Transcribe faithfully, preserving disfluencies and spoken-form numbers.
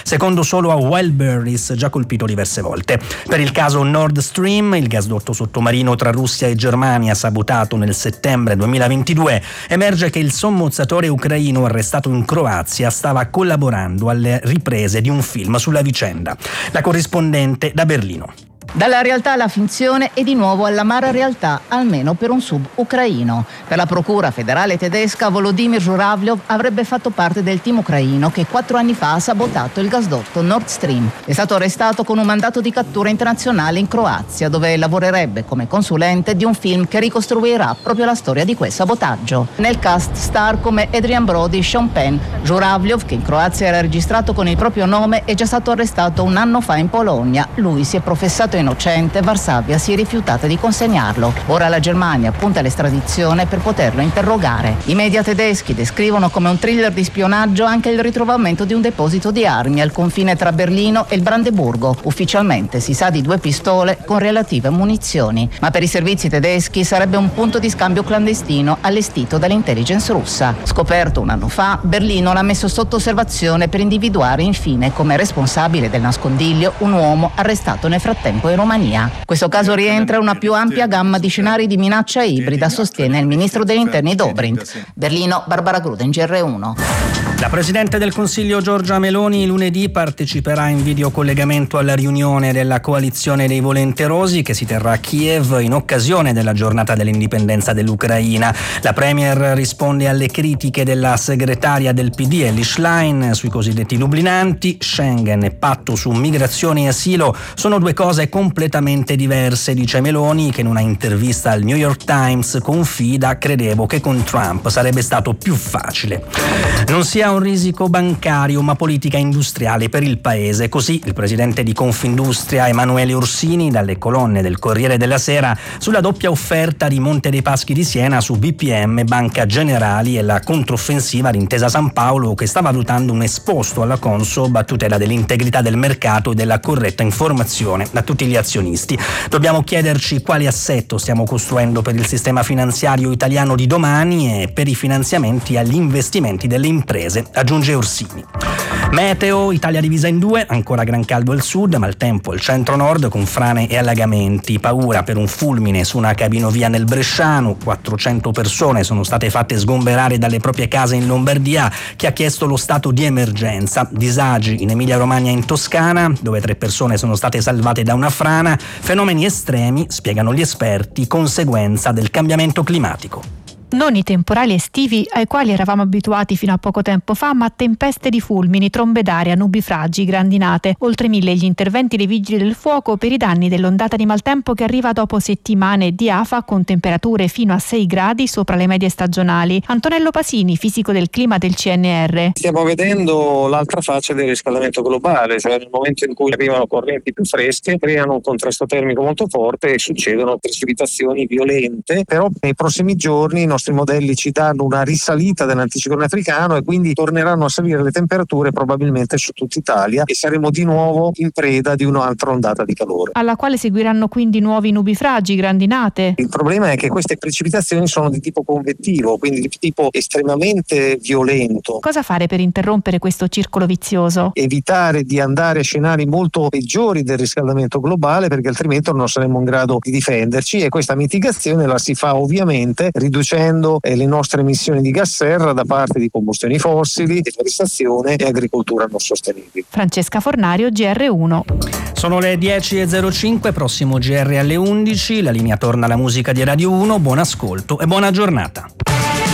secondo solo a Wildberries, già colpito diverse volte. Per il caso Nord Stream, il gasdotto sottomarino tra Russia e Germania sabotato nel settembre duemilaventidue, emerge che il sommozzatore ucraino arrestato in Croazia stava collaborando alle riprese di un film sulla vicenda. La corrispondente da Berlino. Dalla realtà alla finzione e di nuovo all'amara realtà, almeno per un sub ucraino. Per la procura federale tedesca, Volodymyr Žuravliov avrebbe fatto parte del team ucraino che quattro anni fa ha sabotato il gasdotto Nord Stream. È stato arrestato con un mandato di cattura internazionale in Croazia, dove lavorerebbe come consulente di un film che ricostruirà proprio la storia di quel sabotaggio. Nel cast star come Adrian Brody, Sean Penn. Žuravliov, che in Croazia era registrato con il proprio nome, è già stato arrestato un anno fa in Polonia. Lui si è professato innocente, Varsavia si è rifiutata di consegnarlo. Ora la Germania punta all'estradizione per poterlo interrogare. I media tedeschi descrivono come un thriller di spionaggio anche il ritrovamento di un deposito di armi al confine tra Berlino e il Brandeburgo. Ufficialmente si sa di due pistole con relative munizioni, ma per i servizi tedeschi sarebbe un punto di scambio clandestino allestito dall'intelligence russa. Scoperto un anno fa, Berlino l'ha messo sotto osservazione per individuare infine come responsabile del nascondiglio un uomo arrestato nel frattempo in Romania. Questo caso rientra in una più ampia gamma di scenari di minaccia ibrida, sostiene il ministro degli interni Dobrindt. Berlino, Barbara Gruden, G R uno. La Presidente del Consiglio Giorgia Meloni lunedì parteciperà in videocollegamento alla riunione della coalizione dei volenterosi che si terrà a Kiev in occasione della giornata dell'indipendenza dell'Ucraina. La Premier risponde alle critiche della segretaria del P D Elly Schlein sui cosiddetti dublinanti. Schengen e patto su migrazione e asilo sono due cose completamente diverse, dice Meloni, che in una intervista al New York Times confida: credevo che con Trump sarebbe stato più facile. Non sia un risico bancario ma politica industriale per il paese. Così il presidente di Confindustria Emanuele Orsini dalle colonne del Corriere della Sera sulla doppia offerta di Monte dei Paschi di Siena su B P M, Banca Generali e la controffensiva di Intesa San Paolo, che sta valutando un esposto alla Consob a tutela dell'integrità del mercato e della corretta informazione a tutti gli azionisti. Dobbiamo chiederci quale assetto stiamo costruendo per il sistema finanziario italiano di domani e per i finanziamenti agli investimenti delle imprese, aggiunge Orsini. Meteo, Italia divisa in due, ancora gran caldo al sud, maltempo al centro-nord con frane e allagamenti. Paura per un fulmine su una cabinovia nel Bresciano, quattrocento persone sono state fatte sgomberare dalle proprie case in Lombardia, che ha chiesto lo stato di emergenza. Disagi in Emilia-Romagna e in Toscana, dove tre persone sono state salvate da una frana. Fenomeni estremi, spiegano gli esperti, conseguenza del cambiamento climatico. Non i temporali estivi ai quali eravamo abituati fino a poco tempo fa, ma tempeste di fulmini, trombe d'aria, nubifragi, grandinate. Oltre mille gli interventi dei vigili del fuoco per i danni dell'ondata di maltempo che arriva dopo settimane di afa con temperature fino a sei gradi sopra le medie stagionali. Antonello Pasini, fisico del clima del C N R. Stiamo vedendo l'altra faccia del riscaldamento globale, cioè nel momento in cui arrivano correnti più fresche, creano un contrasto termico molto forte e succedono precipitazioni violente, però nei prossimi giorni i nostri modelli ci danno una risalita dell'anticiclone africano e quindi torneranno a salire le temperature probabilmente su tutta Italia e saremo di nuovo in preda di un'altra ondata di calore, alla quale seguiranno quindi nuovi nubifragi, grandinate. Il problema è che queste precipitazioni sono di tipo convettivo, quindi di tipo estremamente violento. Cosa fare per interrompere questo circolo vizioso? Evitare di andare a scenari molto peggiori del riscaldamento globale, perché altrimenti non saremo in grado di difenderci, e questa mitigazione la si fa ovviamente riducendo le nostre emissioni di gas serra da parte di combustioni fossili, deforestazione e agricoltura non sostenibile. Francesca Fornario, G R uno. Sono le dieci e zero cinque, prossimo G R alle undici, la linea torna alla musica di Radio uno, buon ascolto e buona giornata.